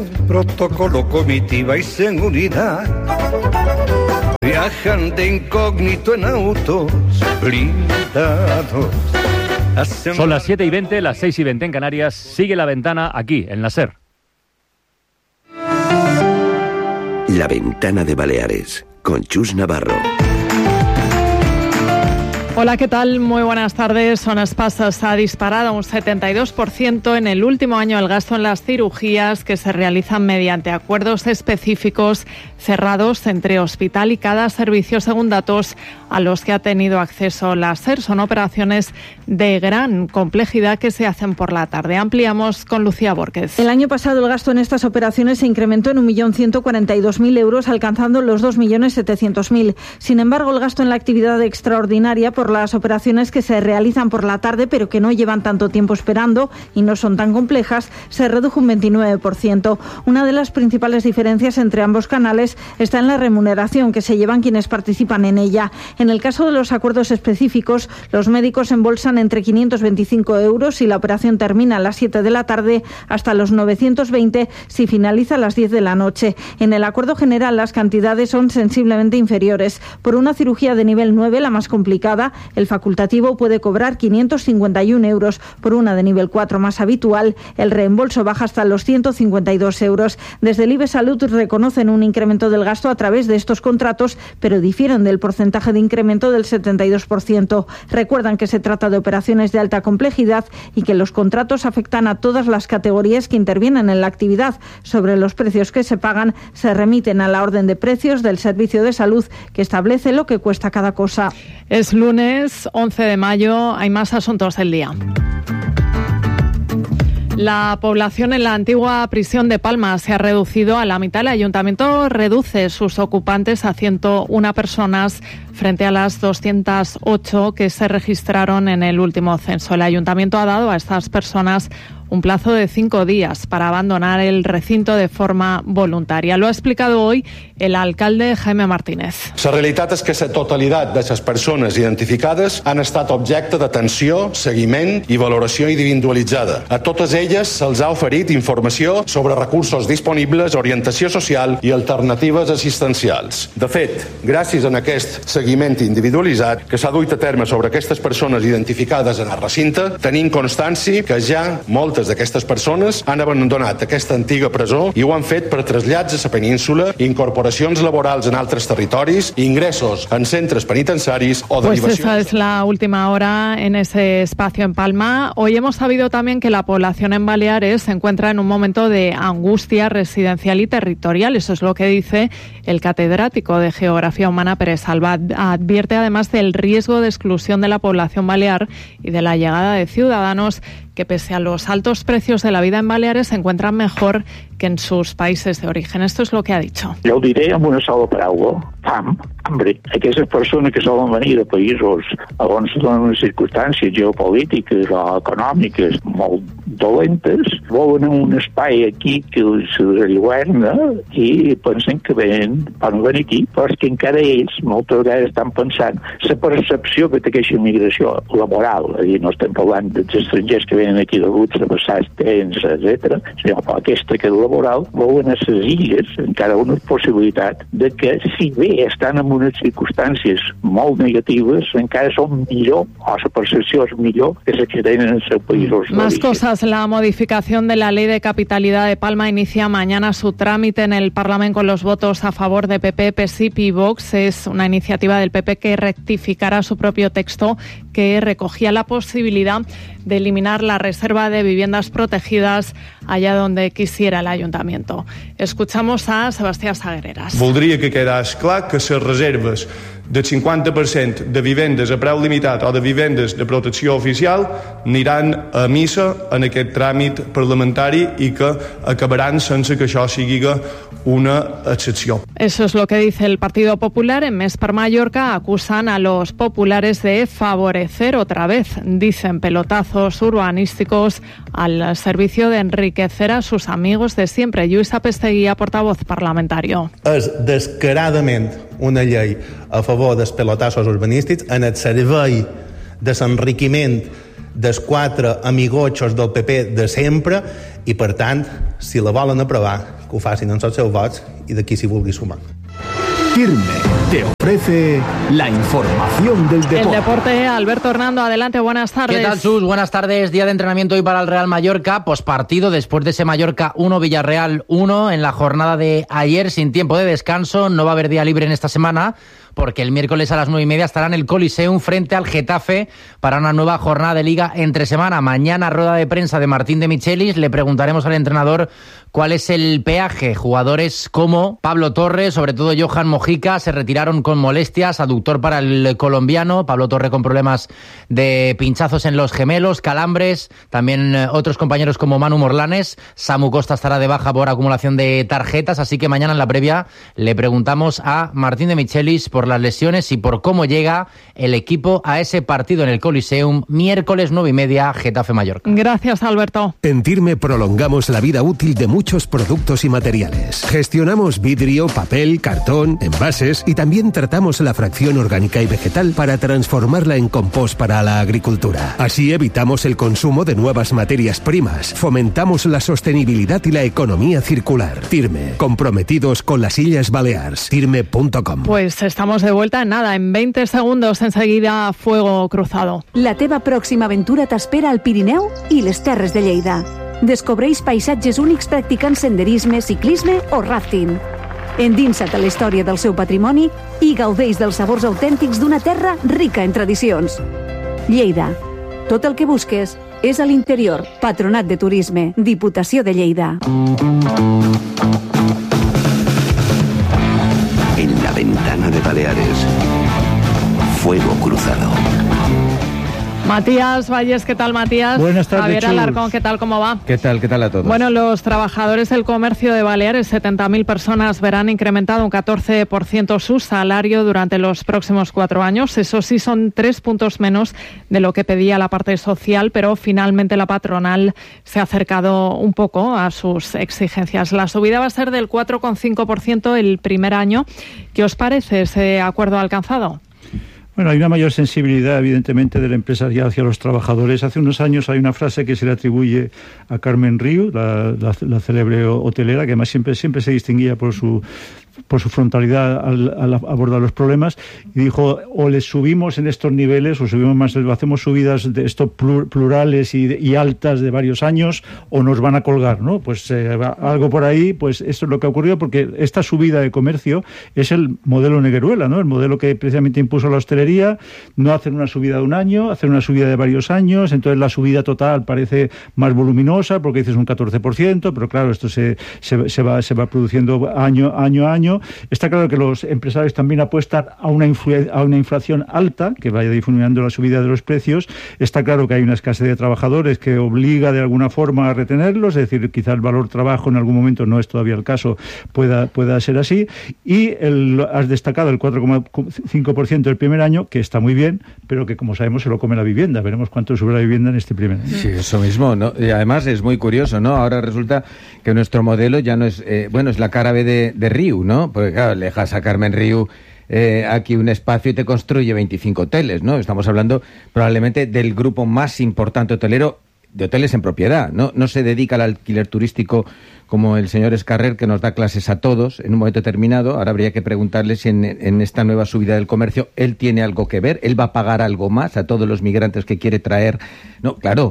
protocolo, comitiva y seguridad. Viajan de incógnito en autos blindados. Son las 7:20, las 6:20 en Canarias. Sigue La Ventana aquí, en la SER. La Ventana de Baleares, con Chus Navarro. Hola, ¿qué tal? Muy buenas tardes. Zonas Pasas ha disparado un 72% en el último año el gasto en las cirugías que se realizan mediante acuerdos específicos cerrados entre hospital y cada servicio, según datos a los que ha tenido acceso la SER. Son operaciones de gran complejidad que se hacen por la tarde. Ampliamos con Lucía Borquez. El año pasado el gasto en estas operaciones se incrementó en 1.142.000 euros, alcanzando los 2.700.000. Sin embargo, el gasto en la actividad extraordinaria por las operaciones que se realizan por la tarde, pero que no llevan tanto tiempo esperando y no son tan complejas, se redujo un 29%. Una de las principales diferencias entre ambos canales está en la remuneración que se llevan quienes participan en ella. En el caso de los acuerdos específicos, los médicos embolsan entre 525 euros si la operación termina a las 7 de la tarde, hasta los 920 si finaliza a las 10 de la noche. En el acuerdo general, las cantidades son sensiblemente inferiores. Por una cirugía de nivel 9, la más complicada, el facultativo puede cobrar 551 euros. Por una de nivel 4 más habitual, el reembolso baja hasta los 152 euros. Desde el IBE Salud reconocen un incremento del gasto a través de estos contratos, pero difieren del porcentaje de incremento del 72%. Recuerdan que se trata de operaciones de alta complejidad y que los contratos afectan a todas las categorías que intervienen en la actividad. Sobre los precios que se pagan, se remiten a la orden de precios del Servicio de Salud, que establece lo que cuesta cada cosa. Es lunes 11 de mayo, hay más asuntos del día. La población en la antigua prisión de Palma se ha reducido a la mitad. El ayuntamiento reduce sus ocupantes a 101 personas frente a las 208 que se registraron en el último censo. El ayuntamiento ha dado a estas personas un plazo de 5 días para abandonar el recinto de forma voluntaria. Lo ha explicado hoy el alcalde Jaime Martínez. La realitat és que la totalitat de les persones identificades han estat objecte d'atenció, seguiment i valoració individualitzada. A totes elles se'ls ha oferit informació sobre recursos disponibles, orientació social i alternatives assistencials. De fet, gràcies a aquest seguiment individualitzat que s'ha duit a terme sobre aquestes persones identificades en el recinte, tenim constància que ja moltes d'aquestes persones han abandonat aquesta antiga presó i ho han fet per trasllats a la península, incorporacions laborals en altres territoris, ingressos en centres penitenciaris o derivacions... Pues esta es la última hora en ese espacio en Palma. Hoy hemos sabido también que la población en Baleares se encuentra en un momento de angustia residencial y territorial. Eso es lo que dice el catedrático de Geografía Humana, Pérez Alba. Advierte además del riesgo de exclusión de la población balear y de la llegada de ciudadanos que, pese a los altos precios de la vida en Baleares, se encuentran mejor que en sus países de origen. Esto es lo que ha dicho. Jo ho diré amb una sola paraula: fam, hambre. Aquestes persones que solen venir de països on se donen unes circumstàncies geopolítiques o econòmiques molt dolentes, volen un espai aquí que se relluerna i pensen que poden venir aquí, però és que encara ells moltes vegades estan pensant la percepció que té aquesta migració laboral, és a dir, no estem parlant dels estrangers que venen aquí deguts a passar temps, etc., sinó aquesta que és laboral, volen a les illes encara una possibilitat de que, si bé estan en unes circumstàncies molt negatives, encara són millor, o la percepció és millor que les que tenen en els seus països. Más cosas. La modificación de la Ley de Capitalidad de Palma inicia mañana su trámite en el Parlamento con los votos a favor de PP, PSIP y Vox. Es una iniciativa del PP que rectificará su propio texto, que recogía la posibilidad de eliminar la reserva de viviendas protegidas allá donde quisiera el ayuntamiento. Escuchamos a Sebastián Sagreras. Voldria que quedés clar que les reserves del 50% de vivendes a preu limitat o de vivendes de protecció oficial aniran a missa en aquest tràmit parlamentari i que acabaran sense que això sigui una excepció. Eso es lo que dice el Partido Popular. En Més per Mallorca acusan a los populares de favorecer otra vez, dicen, pelotazos urbanísticos al servicio de enriquecer a sus amigos de siempre. Lluís Apesteguía, portavoz parlamentario. És descaradament una llei a favor dels pelotazos urbanístics en el servei de l'enriquiment dels 4 amigotxos del PP de sempre i, per tant, si la volen aprovar, que ho facin amb els seus vots i d'aquí s'hi vulgui sumar. Firme te ofrece la información del deporte. El deporte, Alberto Hernando, adelante, buenas tardes. ¿Qué tal, Sus? Buenas tardes. Día de entrenamiento hoy para el Real Mallorca, pospartido después de ese Mallorca 1, Villarreal 1 en la jornada de ayer, sin tiempo de descanso. No va a haber día libre en esta semana, porque el miércoles a las 9:30 estará en el Coliseum frente al Getafe para una nueva jornada de Liga entre semana. Mañana, rueda de prensa de Martín de Michelis. Le preguntaremos al entrenador cuál es el peaje. Jugadores como Pablo Torre, sobre todo Johan Mojica, se retiraron con molestias, aductor para el colombiano. Pablo Torre con problemas de pinchazos en los gemelos, calambres. También otros compañeros como Manu Morlanes. Samu Costa estará de baja por acumulación de tarjetas. Así que mañana en la previa le preguntamos a Martín de Michelis por las lesiones y por cómo llega el equipo a ese partido en el Coliseum, miércoles 9:30, Getafe-Mallorca. Gracias, Alberto. En Firme prolongamos la vida útil de muchos productos y materiales. Gestionamos vidrio, papel, cartón, envases y también tratamos la fracción orgánica y vegetal para transformarla en compost para la agricultura. Así evitamos el consumo de nuevas materias primas, fomentamos la sostenibilidad y la economía circular. Firme, comprometidos con las Illes Balears. Firme.com. Pues estamos de vuelta en nada, en 20 segundos, enseguida Fuego Cruzado. La teva pròxima aventura t'espera al Pirineu i les Terres de Lleida. Descobreix paisatges únics practicant senderisme, ciclisme o rafting. Endinsa't a la història del seu patrimoni i gaudeix dels sabors autèntics d'una terra rica en tradicions. Lleida. Tot el que busques és a l'interior. Patronat de Turisme. Diputació de Lleida. En la ventana de Baleares, Fuego Cruzado. Matías Valles, ¿qué tal, Matías? Buenas tardes, Javier Chus. Alarcón, ¿qué tal, cómo va? ¿Qué tal a todos? Bueno, los trabajadores del comercio de Baleares, 70.000 personas, verán incrementado un 14% su salario durante los próximos 4 años. Eso sí, son 3 puntos menos de lo que pedía la parte social, pero finalmente la patronal se ha acercado un poco a sus exigencias. La subida va a ser del 4,5% el primer año. ¿Qué os parece ese acuerdo alcanzado? Bueno, hay una mayor sensibilidad, evidentemente, del empresariado hacia los trabajadores. Hace unos años hay una frase que se le atribuye a Carmen Riu, la célebre hotelera, que además siempre se distinguía por su frontalidad al abordar los problemas, y dijo: o les subimos en estos niveles, o subimos más, hacemos subidas de estos plurales y altas de varios años, o nos van a colgar, ¿no? Pues algo por ahí, pues esto es lo que ha ocurrido, porque esta subida de comercio es el modelo Negueruela, ¿no? El modelo que precisamente impuso la hostelería, no hacer una subida de un año, hacer una subida de varios años. Entonces la subida total parece más voluminosa, porque dices un 14%, pero claro, esto se va produciendo año a año. Está claro que los empresarios también apuestan a una inflación alta, que vaya difuminando la subida de los precios. Está claro que hay una escasez de trabajadores que obliga de alguna forma a retenerlos, es decir, quizá el valor trabajo en algún momento, no es todavía el caso, pueda ser así. Y has destacado el 4,5% del primer año, que está muy bien, pero que, como sabemos, se lo come la vivienda. Veremos cuánto sube la vivienda en este primer año. Sí, eso mismo, ¿no? Y además es muy curioso, ¿no? Ahora resulta que nuestro modelo ya no es, es la cara B de Riu, ¿no? Porque claro, le dejas a Carmen Riu aquí un espacio y te construye 25 hoteles, ¿no? Estamos hablando probablemente del grupo más importante hotelero de hoteles en propiedad, ¿no? No se dedica al alquiler turístico como el señor Escarrer, que nos da clases a todos en un momento determinado. Ahora habría que preguntarle si en esta nueva subida del comercio él tiene algo que ver, él va a pagar algo más a todos los migrantes que quiere traer. No, claro,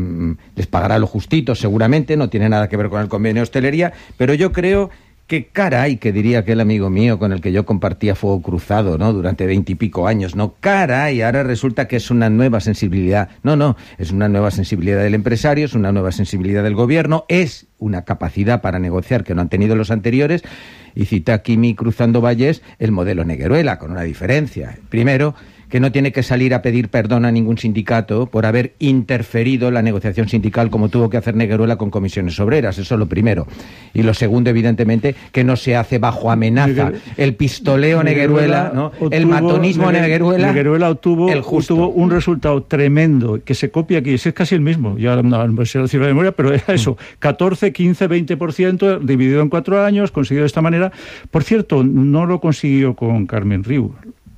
les pagará lo justito seguramente, no tiene nada que ver con el convenio de hostelería, pero yo creo que caray, que diría aquel amigo mío con el que yo compartía Fuego Cruzado, ¿no? Durante 20 y pico años, ¿no? Caray, ahora resulta que es una nueva sensibilidad. No, es una nueva sensibilidad del empresario, es una nueva sensibilidad del gobierno, es una capacidad para negociar que no han tenido los anteriores. Y cita aquí mi Cruzando Valles el modelo Negueruela, con una diferencia. Primero, que no tiene que salir a pedir perdón a ningún sindicato por haber interferido en la negociación sindical como tuvo que hacer Negueruela con comisiones obreras. Eso es lo primero. Y lo segundo, evidentemente, que no se hace bajo amenaza. El pistoleo Negueruela, ¿no? El matonismo Negueruela. Negueruela obtuvo un resultado tremendo que se copia aquí. Es casi el mismo. Ya no sé la cifra de memoria, pero era eso. 14, 15, 20% dividido en 4 años, conseguido de esta manera. Por cierto, no lo consiguió con Carmen Riu.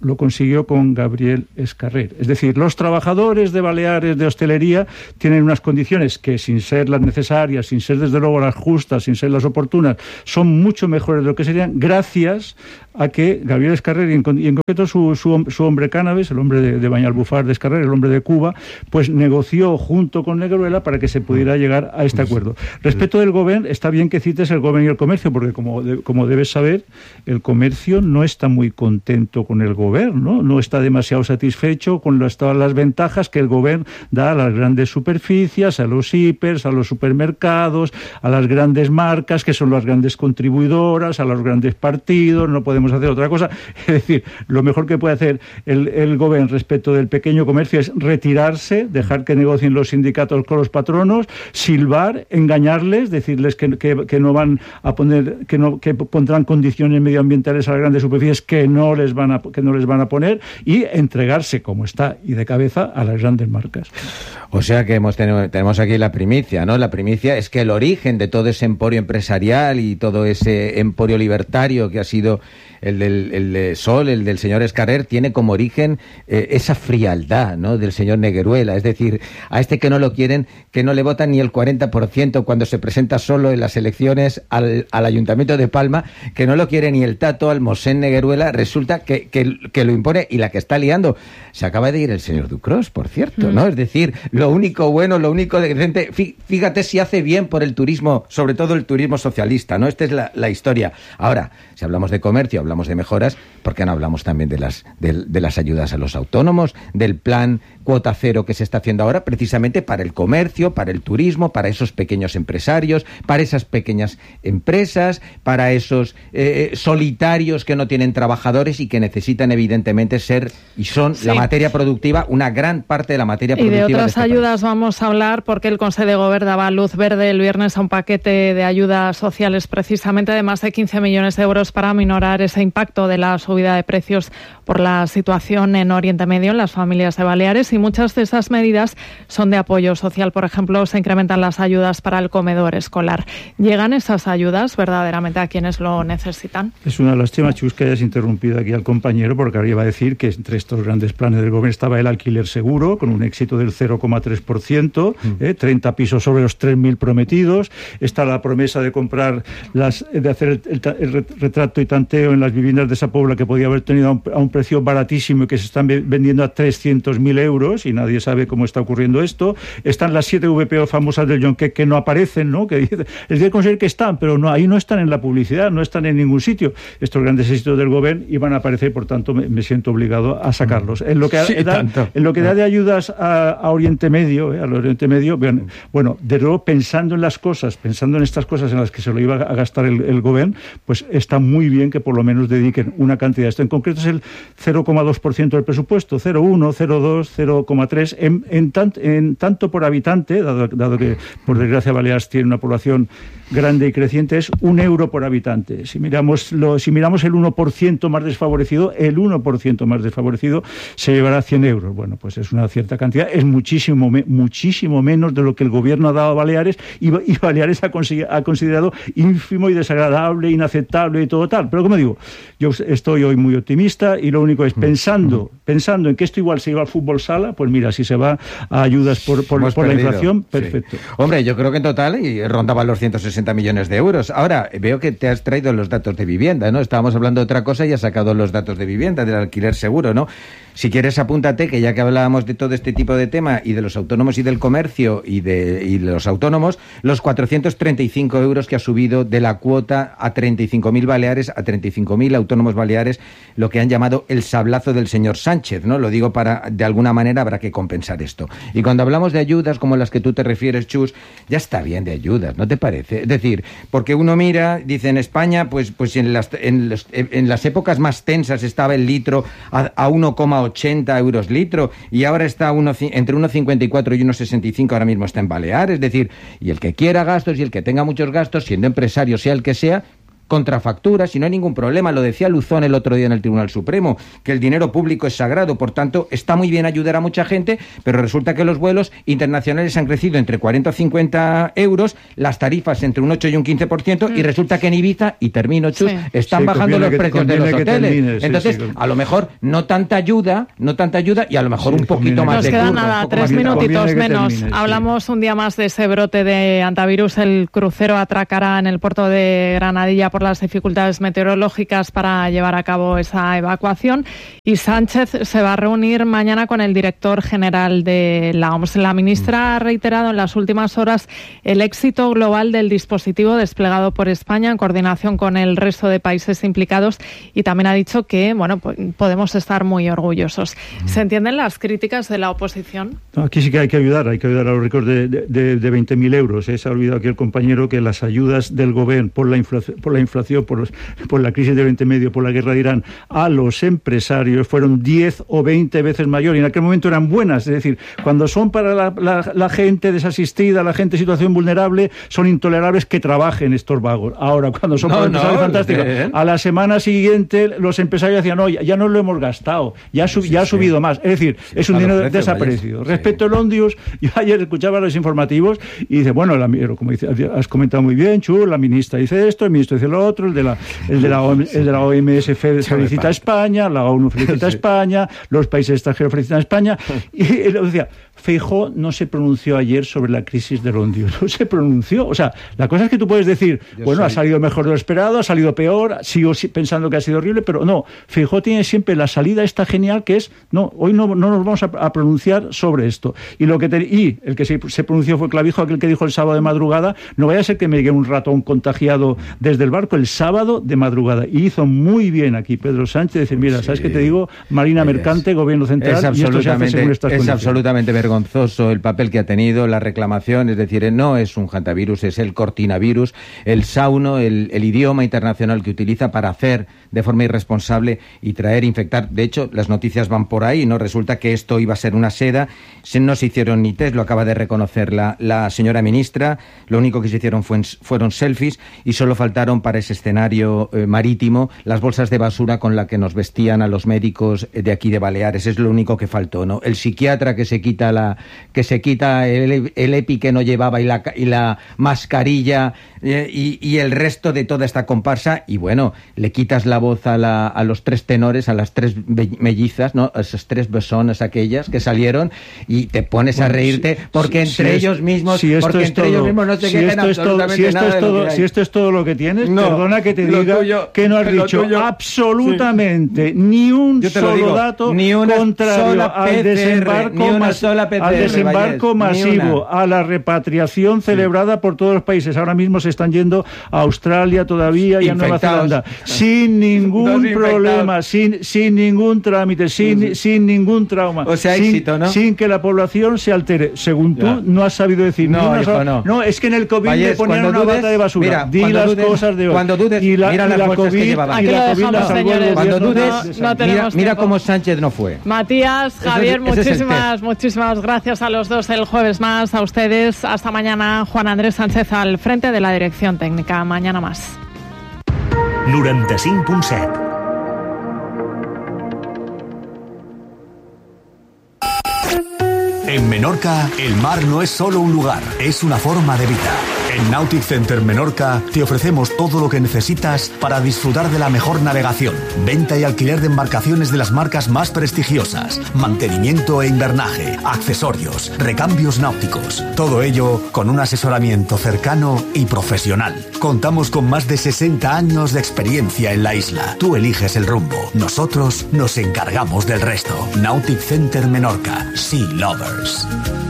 lo consiguió con Gabriel Escarrer. Es decir, los trabajadores de Baleares de hostelería tienen unas condiciones que, sin ser las necesarias, sin ser desde luego las justas, sin ser las oportunas, son mucho mejores de lo que serían, gracias a que Gabriel Escarrer, y en concreto su hombre Cánaves, el hombre de Bañalbufar de Escarrer, el hombre de Cuba, pues negoció junto con Negruela para que se pudiera llegar a este acuerdo. Respecto del Gobierno, está bien que cites el Gobierno y el comercio, porque como debes saber, el comercio no está muy contento con el Gobierno, no está demasiado satisfecho con todas las ventajas que el Gobierno da a las grandes superficies, a los hipers, a los supermercados, a las grandes marcas, que son las grandes contribuidoras, a los grandes partidos. No podemos hacer otra cosa. Es decir, lo mejor que puede hacer el Gobierno respecto del pequeño comercio es retirarse, dejar que negocien los sindicatos con los patronos, silbar, engañarles, decirles que no van a poner, que pondrán condiciones medioambientales a las grandes superficies que no les van a poner, y entregarse como está y de cabeza a las grandes marcas. O sea que tenemos aquí la primicia, ¿no? La primicia es que el origen de todo ese emporio empresarial y todo ese emporio libertario que ha sido el de Sol, el del señor Escarrer, tiene como origen esa frialdad, ¿no?, del señor Negruela. Es decir, a este que no lo quieren, que no le votan ni el 40% cuando se presenta solo en las elecciones al Ayuntamiento de Palma, que no lo quiere ni el tato, al Mosén Negruela, resulta que lo impone, y la que está liando. Se acaba de ir el señor Ducros, por cierto, ¿no? Es decir, lo único bueno, lo único decente, fíjate si hace bien por el turismo, sobre todo el turismo socialista, ¿no? Esta es la historia. Ahora, si hablamos de comercio, hablamos de mejoras, ¿por qué no hablamos también de las ayudas a los autónomos, del plan cuota cero que se está haciendo ahora, precisamente para el comercio, para el turismo, para esos pequeños empresarios, para esas pequeñas empresas, para esos solitarios que no tienen trabajadores y que necesitan evidentemente ser, y son la materia productiva, una gran parte de la materia productiva. Y de otras ayudas vamos a hablar, porque el Consejo de Gobierno daba luz verde el viernes a un paquete de ayudas sociales, precisamente de más de 15 millones de euros para minorar ese impacto de la subida de precios por la situación en Oriente Medio, en las familias de Baleares, y muchas de esas medidas son de apoyo social. Por ejemplo, se incrementan las ayudas para el comedor escolar. ¿Llegan esas ayudas verdaderamente a quienes lo necesitan? Es una lástima, Chus, que hayas interrumpido aquí al compañero, porque ahora iba a decir que entre estos grandes planes del Gobierno estaba el alquiler seguro, con un éxito del 0,3%, 30 pisos sobre los 3.000 prometidos. Está la promesa de comprar de hacer el retrato y tanteo en las viviendas de esa Pobla, que podía haber tenido a un precio baratísimo y que se están vendiendo a 300.000 euros, y nadie sabe cómo está ocurriendo esto. Están las 7 VPO famosas del Jonquet que no aparecen, ¿no? Que dicen, les voy a conseguir que están, pero no, ahí no están en la publicidad, no están en ningún sitio. Estos grandes éxitos del Gobierno iban a aparecer, por tanto me siento obligado a sacarlos. En lo que da de ayudas a Oriente Medio, al Oriente Medio, bueno, de nuevo, pensando en estas cosas en las que se lo iba a gastar el Gobierno, pues está muy bien que por lo menos dediquen una cantidad. Esto en concreto es el 0,2% del presupuesto, 0,1, 0,2, 0,3 en tanto por habitante, dado que por desgracia Baleares tiene una población grande y creciente, es €1 por habitante. Si miramos el 1% más desfavorecido, se llevará 100 euros. Bueno, pues es una cierta cantidad, es muchísimo menos de lo que el Gobierno ha dado a Baleares, y Baleares ha considerado ínfimo y desagradable, inaceptable y todo tal. Pero como digo, yo estoy hoy muy optimista, y lo único es pensando en que esto igual se iba al fútbol sala, pues mira, si se va a ayudas por la inflación, perfecto. Sí. Hombre, yo creo que en total rondaba los 160 millones de euros. Ahora, veo que te has traído los datos de vivienda, ¿no? Estábamos hablando de otra cosa y has sacado los datos de vivienda, del alquiler seguro, ¿no? Si quieres, apúntate, que ya que hablábamos de todo este tipo de tema y de los autónomos y del comercio y de los autónomos, los 435 euros que ha subido de la cuota a 35.000 Baleares, a 35.000 autónomos baleares, lo que han llamado el sablazo del señor Sánchez, ¿no? Lo digo para, de alguna manera, habrá que compensar esto. Y cuando hablamos de ayudas como las que tú te refieres, Chus, ya está bien de ayudas, ¿no te parece? Es decir, porque uno mira, dice, en España, pues en las épocas más tensas estaba el litro a 1,80 euros litro, y ahora está entre 1,54 y 1,65, ahora mismo está en Baleares. Es decir, y el que quiera gastos y el que tenga muchos gastos, siendo empresario, sea el que sea, contrafacturas y no hay ningún problema. Lo decía Luzón el otro día en el Tribunal Supremo, que el dinero público es sagrado, por tanto está muy bien ayudar a mucha gente, pero resulta que los vuelos internacionales han crecido entre 40 o 50 euros, las tarifas entre un 8 y un 15%, y resulta que en Ibiza, y termino, Chus, están bajando los precios de los hoteles. Entonces, a lo mejor no tanta ayuda, y a lo mejor un poquito más de curva. Nos quedan nada, 3 minutitos menos. Hablamos un día más de ese brote de antivirus. El crucero atracará en el puerto de Granadilla por las dificultades meteorológicas para llevar a cabo esa evacuación. Y Sánchez se va a reunir mañana con el director general de la OMS. La ministra ha reiterado en las últimas horas el éxito global del dispositivo desplegado por España en coordinación con el resto de países implicados, y también ha dicho que podemos estar muy orgullosos. ¿Se entienden las críticas de la oposición? Aquí sí que hay que ayudar a los ricos de 20.000 euros. Se ha olvidado aquí el compañero que las ayudas del gobierno por la inflación, por la crisis de Oriente Medio, por la guerra de Irán, a los empresarios fueron 10 o 20 veces mayor, y en aquel momento eran buenas. Es decir, cuando son para la gente desasistida, la gente en situación vulnerable, son intolerables que trabajen estos vagos. Ahora, cuando son para empresarios fantásticos, a la semana siguiente los empresarios decían, no, ya no lo hemos gastado, ya ha subido más. Es decir, es un dinero desaparecido. Respecto al Ondius, yo ayer escuchaba los informativos y dice, bueno, como has comentado muy bien, Chur, la ministra dice esto, el ministro dice lo otro, el de la OMS felicita a España, la ONU felicita a España, los países extranjeros felicitan a España, y él decía, Feijóo no se pronunció ayer sobre la crisis del Ondius, no se pronunció. O sea, la cosa es que tú puedes decir, ha salido mejor de lo esperado, ha salido peor, sigo pensando que ha sido horrible, pero no, Feijóo tiene siempre la salida esta genial que es, no, hoy no nos vamos a pronunciar sobre esto. Y el que se pronunció fue Clavijo, aquel que dijo el sábado de madrugada, no vaya a ser que me llegue un ratón contagiado desde el barco el sábado de madrugada. Y hizo muy bien aquí Pedro Sánchez decir, mira, ¿sabes qué te digo? Marina Mercante, Gobierno Central, y esto se hace según estas condiciones. Es absolutamente vergonzoso el papel que ha tenido, la reclamación, es decir, no es un hantavirus, es el cortinavirus, el sauno, el idioma internacional que utiliza para hacer de forma irresponsable y traer, infectar. De hecho, las noticias van por ahí, ¿no? Resulta que esto iba a ser una seda, no se hicieron ni test, lo acaba de reconocer la señora ministra, lo único que se hicieron fueron selfies, y solo faltaron para ese escenario marítimo las bolsas de basura con la que nos vestían a los médicos de aquí de Baleares. Es lo único que faltó, ¿no? El psiquiatra que se quita el EPI que no llevaba y la mascarilla y el resto de toda esta comparsa, y bueno, le quitas la voz a los 3 tenores, a las 3 mellizas, ¿no? Esas 3 besonas aquellas que salieron, y te pones a reírte porque entre ellos mismos no se quejan absolutamente nada. Si esto es todo lo que tienes, perdona que te diga que no has dicho absolutamente ni un solo dato contrario al desembarco masivo, a la repatriación celebrada por todos los países. Ahora mismo se están yendo a Australia todavía y a Nueva Zelanda sin ningún problema, sin ningún trámite, sin ningún trauma, o sea, éxito, ¿no? Sin que la población se altere. Según tú, no has sabido decir no, es que en el COVID le ponían una bata de basura. Di las cosas de hoy. Cuando dudes, mira las bolsas que llevaban. Cuando dudes, mira cómo Sánchez no fue. Matías, Javier, muchísimas gracias a los dos. El jueves más, a ustedes. Hasta mañana. Juan Andrés Sánchez al frente de la dirección técnica. Mañana más. 95.7. En Menorca, el mar no es solo un lugar, es una forma de vida. En Nautic Center Menorca te ofrecemos todo lo que necesitas para disfrutar de la mejor navegación, venta y alquiler de embarcaciones de las marcas más prestigiosas, mantenimiento e invernaje, accesorios, recambios náuticos. Todo ello con un asesoramiento cercano y profesional. Contamos con más de 60 años de experiencia en la isla. Tú eliges el rumbo, nosotros nos encargamos del resto. Nautic Center Menorca, Sea Lovers.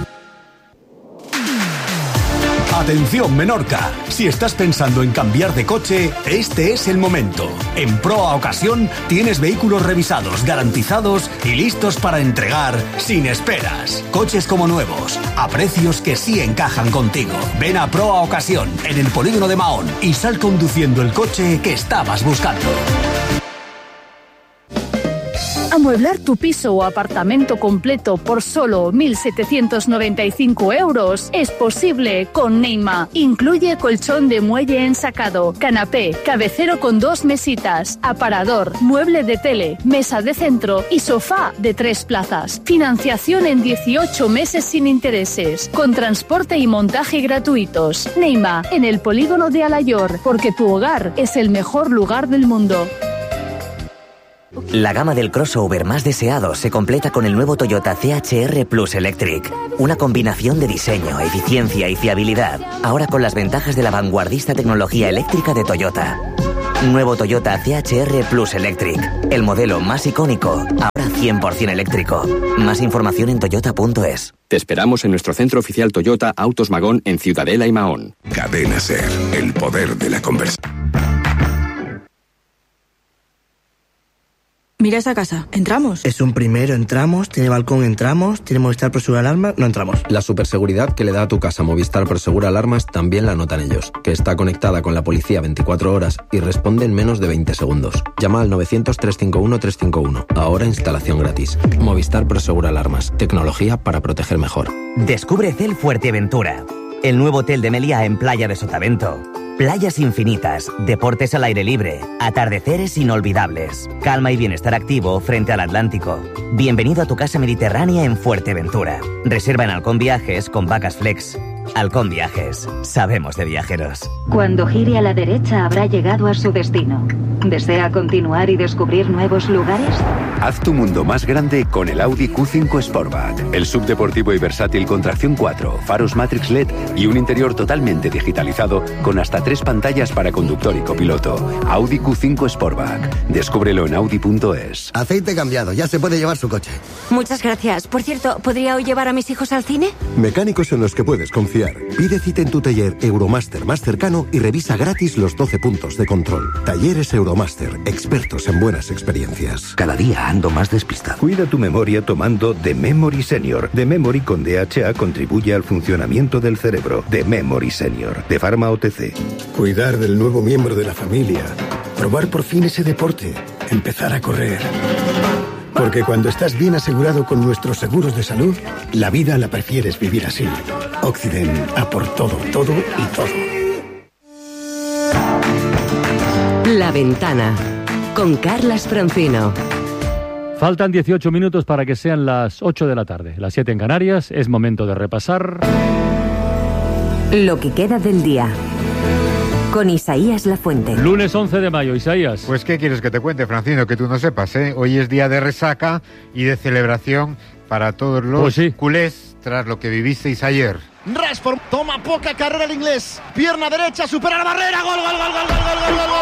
Atención Menorca, si estás pensando en cambiar de coche, este es el momento. En Proa Ocasión tienes vehículos revisados, garantizados y listos para entregar sin esperas. Coches como nuevos, a precios que sí encajan contigo. Ven a Proa Ocasión, en el polígono de Mahón, y sal conduciendo el coche que estabas buscando. Amueblar tu piso o apartamento completo por solo 1.795 euros es posible con Neima. Incluye colchón de muelle ensacado, canapé, cabecero con 2 mesitas, aparador, mueble de tele, mesa de centro y sofá de 3 plazas. Financiación en 18 meses sin intereses, con transporte y montaje gratuitos. Neima, en el polígono de Alayor, porque tu hogar es el mejor lugar del mundo. La gama del crossover más deseado se completa con el nuevo Toyota CHR Plus Electric. Una combinación de diseño, eficiencia y fiabilidad. Ahora con las ventajas de la vanguardista tecnología eléctrica de Toyota. Nuevo Toyota CHR Plus Electric. El modelo más icónico, ahora 100% eléctrico. Más información en toyota.es. Te esperamos en nuestro centro oficial Toyota Autos Magón en Ciudadela y Mahón. Cadena SER, el poder de la conversación. Mira esa casa, ¿entramos? Es un primero, entramos, tiene balcón, entramos, tiene Movistar Prosegur Alarmas, no entramos. La superseguridad que le da a tu casa Movistar Prosegur Alarmas también la notan ellos, que está conectada con la policía 24 horas y responde en menos de 20 segundos. Llama al 900-351-351, ahora instalación gratis. Movistar Prosegur Alarmas, tecnología para proteger mejor. Descubre Cel Fuerteventura, el nuevo hotel de Meliá en Playa de Sotavento. Playas infinitas, deportes al aire libre, atardeceres inolvidables, calma y bienestar activo frente al Atlántico. Bienvenido a tu casa mediterránea en Fuerteventura. Reserva en Halcón Viajes con Vacas Flex. Halcón Viajes, sabemos de viajeros. Cuando gire a la derecha habrá llegado a su destino. ¿Desea continuar y descubrir nuevos lugares? Haz tu mundo más grande con el Audi Q5 Sportback. El subdeportivo y versátil con tracción 4, faros Matrix LED y un interior totalmente digitalizado con hasta 3 pantallas para conductor y copiloto. Audi Q5 Sportback. Descúbrelo en Audi.es. Aceite cambiado, ya se puede llevar su coche. Muchas gracias. Por cierto, ¿podría hoy llevar a mis hijos al cine? Mecánicos en los que puedes confiar. Pide cita en tu taller Euromaster más cercano y revisa gratis los 12 puntos de control. Talleres Euromaster, expertos en buenas experiencias. Cada día ando más despistado. Cuida tu memoria tomando The Memory Senior. The Memory con DHA contribuye al funcionamiento del cerebro. The Memory Senior, de Pharma OTC. Cuidar del nuevo miembro de la familia. Probar por fin ese deporte. Empezar a correr. Porque cuando estás bien asegurado con nuestros seguros de salud, la vida la prefieres vivir así. Occident, a por todo, todo y todo. La Ventana, con Carlas Francino. Faltan 18 minutos para que sean las 8 de la tarde, las 7 en Canarias. Es momento de repasar lo que queda del día. Con Isaías Lafuente. Lunes 11 de mayo, Isaías. Pues ¿qué quieres que te cuente, Francino? Que tú no sepas, ¿eh? Hoy es día de resaca y de celebración para todos los culés tras lo que vivisteis ayer. Rashford toma poca carrera el inglés. Pierna derecha, supera la barrera. Gol, gol, gol, gol, gol, gol, gol, gol,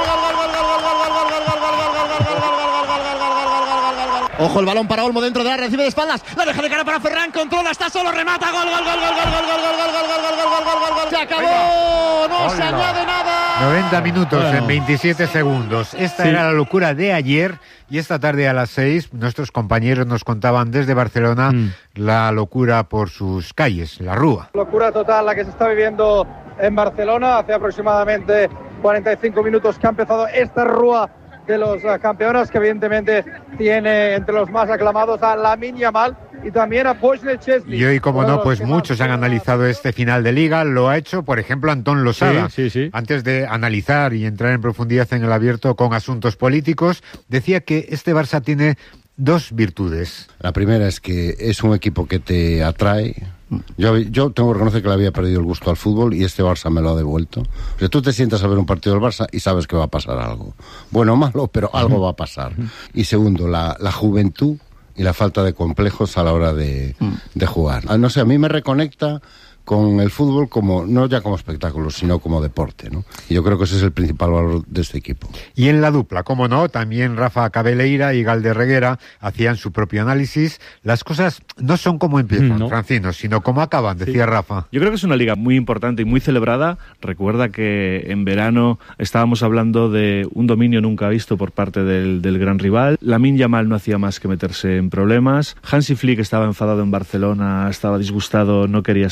ojo el balón para Olmo dentro de la recibe de espaldas. La deja de cara para Ferran, controla, está solo, remata. Gol, gol, gol, gol, gol, gol, gol, gol, gol, gol, gol, gol, gol, gol, gol. Se acabó. No se añade nada. 90 minutos en 27 segundos. Esta era la locura de ayer. Y esta tarde a las 6 nuestros compañeros nos contaban desde Barcelona la locura por sus calles, la Rúa. Locura total la que se está viviendo en Barcelona. Hace aproximadamente 45 minutos que ha empezado esta Rúa de los campeones, que evidentemente tiene entre los más aclamados a Lamine Yamal y también a Božidar Szczesny. Y hoy, como no, pues muchos han analizado este final de Liga. Lo ha hecho, por ejemplo, Antón Losada. Sí. Antes de analizar y entrar en profundidad en el abierto con asuntos políticos, decía que este Barça tiene 2 virtudes. La primera es que es un equipo que te atrae. Yo tengo que reconocer que le había perdido el gusto al fútbol y este Barça me lo ha devuelto. O sea, tú te sientas a ver un partido del Barça y sabes que va a pasar algo. Bueno o malo, pero algo va a pasar. Y segundo, la juventud y la falta de complejos a la hora de jugar. No sé, a mí me reconecta con el fútbol como no ya como espectáculo, sino como deporte, ¿no? Y yo creo que ese es el principal valor de este equipo. Y en la dupla, como no, también Rafa Cabeleira y Galder Reguera hacían su propio análisis. Las cosas no son como empiezan, Francino, sino como acaban, decía Rafa. Yo creo que es una liga muy importante y muy celebrada. Recuerda que en verano estábamos hablando de un dominio nunca visto por parte del gran rival. Lamine Yamal no hacía más que meterse en problemas. Hansi Flick estaba enfadado en Barcelona, estaba disgustado, no quería seguir.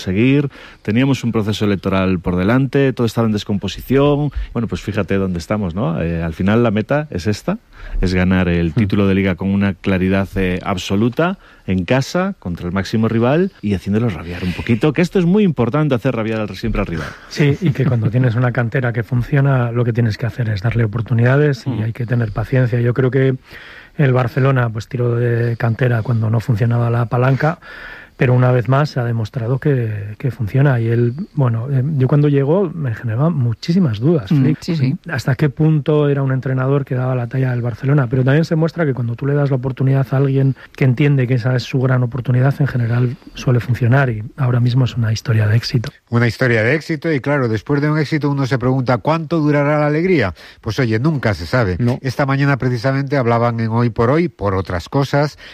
anterior, teníamos un proceso electoral por delante, todo estaba en descomposición. Bueno, pues fíjate dónde estamos, ¿no? Al final la meta es esta, es ganar el título de Liga con una claridad absoluta, en casa, contra el máximo rival y haciéndolo rabiar un poquito, que esto es muy importante, hacer rabiar siempre al rival. Sí, y que cuando tienes una cantera que funciona, lo que tienes que hacer es darle oportunidades y hay que tener paciencia. Yo creo que el Barcelona pues tiró de cantera cuando no funcionaba la palanca, pero una vez más se ha demostrado que funciona. Y él, bueno, yo cuando llegó me generaba muchísimas dudas, Flick. Sí. Hasta qué punto era un entrenador que daba la talla del Barcelona. Pero también se muestra que cuando tú le das la oportunidad a alguien que entiende que esa es su gran oportunidad, en general suele funcionar, y ahora mismo es una historia de éxito. Una historia de éxito, y claro, después de un éxito uno se pregunta ¿cuánto durará la alegría? Pues oye, nunca se sabe. No. Esta mañana precisamente hablaban en Hoy por Hoy, por otras cosas,